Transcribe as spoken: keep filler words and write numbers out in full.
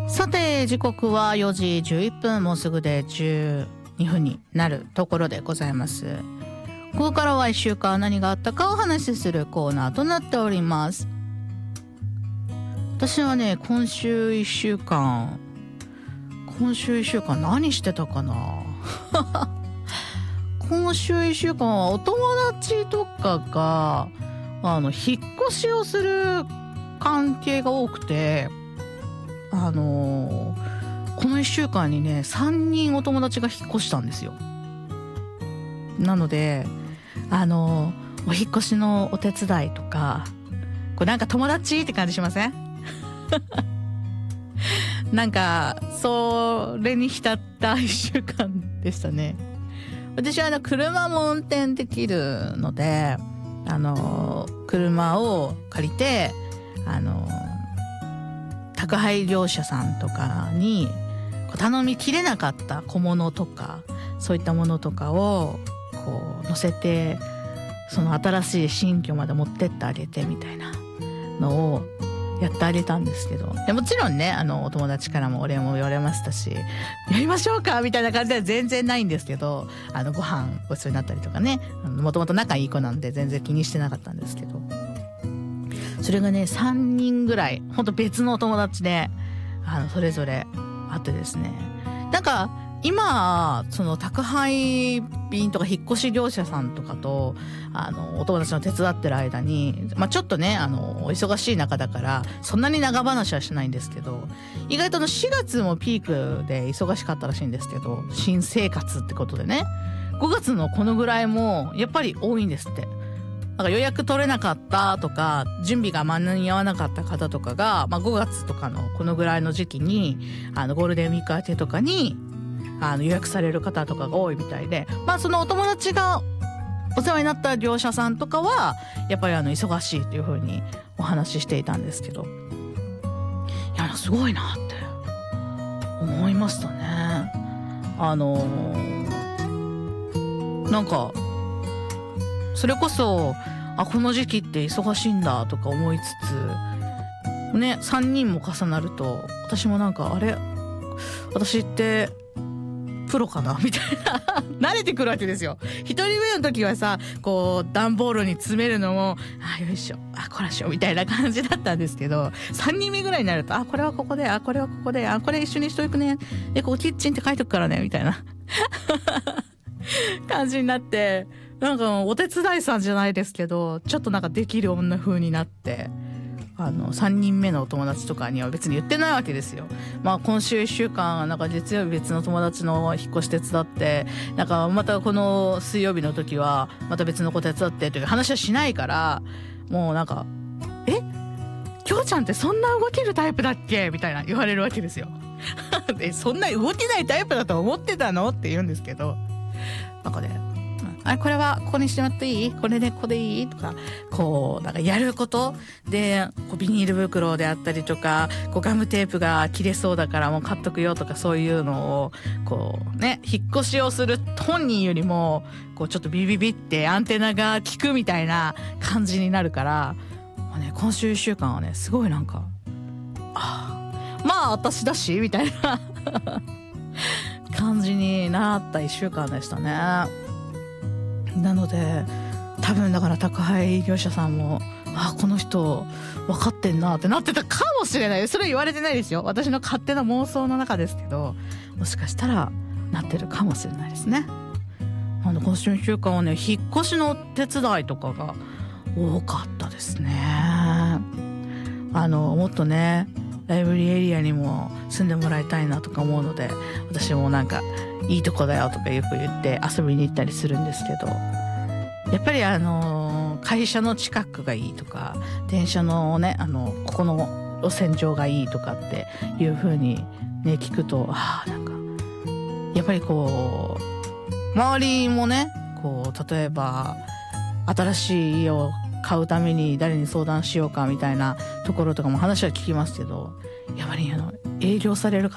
さて時刻はよじじゅういっぷん、もうすぐでじゅうにふんになるところでございます。ここからはいっしゅうかん何があったかお話しするコーナーとなっております。私はね、今週いっしゅうかん今週いっしゅうかん何してたかな今週いっしゅうかんはお友達とかがあの引っ越しをする関係が多くて、あのー、このいっしゅうかんにねさんにんお友達が引っ越したんですよ。なのであのー、お引っ越しのお手伝いとか、これなんか友達って感じしませんなんかそれに浸ったいっしゅうかんでしたね。私はあの車も運転できるので、あの車を借りて、あの宅配業者さんとかに頼みきれなかった小物とかそういったものとかをこう乗せて、その新しい新居まで持ってってあげてみたいなのをやってあげたんですけど、でもちろんね、あのお友達からもお礼も言われましたし、やりましょうかみたいな感じでは全然ないんですけど、あのご飯ごちそうになったりとかね、もともと仲いい子なんで全然気にしてなかったんですけど、それがねさんにんぐらいほんと別のお友達であのそれぞれあってですね、なんか今その宅配便とか引っ越し業者さんとかとあのお友達の手伝ってる間に、まあ、ちょっとねあのお忙しい中だからそんなに長話はしないんですけど、意外とのしがつもピークで忙しかったらしいんですけど、新生活ってことでね、ごがつのこのぐらいもやっぱり多いんですって。なんか予約取れなかったとか準備が間に合わなかった方とかが、まあ、ごがつとかのこのぐらいの時期にあのゴールデンウィーク明けとかにあの予約される方とかが多いみたいで、まあそのお友達がお世話になった業者さんとかはやっぱりあの忙しいというふうにお話ししていたんですけど、いやすごいなって思いましたね。あのー、なんかそれこそあこの時期って忙しいんだとか思いつつね、さんにんも重なると私もなんかあれ私ってプロかなみたいな慣れてくるわけですよ。一人目の時はさ、こう段ボールに詰めるのもあよいしょあこらしょみたいな感じだったんですけど、さんにんめぐらいになるとあこれはここであこれはここであこれ一緒にしといくねでここキッチンって書いとくからねみたいな感じになって、なんかお手伝いさんじゃないですけどちょっとなんかできる女風になって、あのさんにんめのお友達とかには別に言ってないわけですよ。まあ今週いっしゅうかんなんか月曜日別の友達の引っ越し手伝って、なんかまたこの水曜日の時はまた別の子手伝ってという話はしないから、もうなんかえきょうちゃんってそんな動けるタイプだっけみたいな言われるわけですよでそんな動けないタイプだと思ってたのって言うんですけど、なんかねあこれはここにしてもらっていいこれでここでいいとか、こうなんかやることでこうビニール袋であったりとか、こうガムテープが切れそうだからもう買っとくよとか、そういうのをこうね引っ越しをする本人よりもこうちょっとビビビってアンテナが効くみたいな感じになるから、まあね、今週いっしゅうかんはねすごいなんかあまあ私だしみたいな感じになったいっしゅうかんでしたね。なので多分だから宅配業者さんもあこの人分かってんなってなってたかもしれない。それ言われてないですよ、私の勝手な妄想の中ですけど、もしかしたらなってるかもしれないですね。あの今週いっしゅうかんはね引っ越しの手伝いとかが多かったですね。あのもっとねライブリーエリアにも住んでもらいたいなとか思うので、私もなんかいいとこだよとかよく言って遊びに行ったりするんですけど、やっぱりあの会社の近くがいいとか電車のねあのここの路線上がいいとかっていう風にね聞くと、あなんかやっぱりこう周りもねこう例えば新しい家を買うために誰に相談しようかみたいなところとかも話は聞きますけど、やっぱりあの営業される方